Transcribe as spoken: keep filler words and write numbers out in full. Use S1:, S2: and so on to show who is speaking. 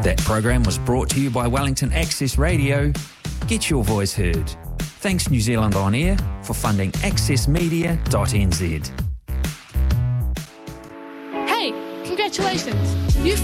S1: That program was brought to you by Wellington Access Radio. Get your voice heard. Thanks New Zealand On Air for funding access media dot n z.
S2: Hey, congratulations! You